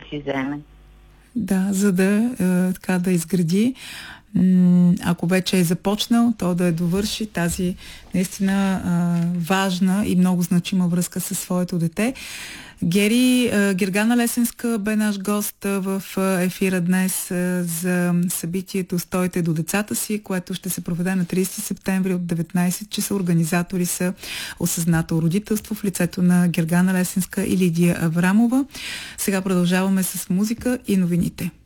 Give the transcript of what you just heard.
си вземе. Да, за да така да изгради, ако вече е започнал, то да довърши тази наистина важна и много значима връзка със своето дете. Гергана Лесенска бе наш гост в ефира днес за събитието "Стойте до децата си", което ще се проведе на 30 септември от 19 часа. Организатори са Осъзнато родителство в лицето на Гергана Лесенска и Лидия Аврамова. Сега продължаваме с музика и новините.